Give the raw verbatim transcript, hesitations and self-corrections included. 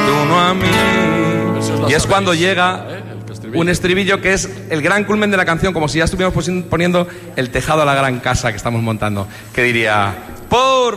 uno a mí. Eso es la Y es sabéis, cuando llega ¿eh? El estribillo. un estribillo que es el gran culmen de la canción, como si ya estuviéramos posi- poniendo el tejado a la gran casa que estamos montando. Que diría, por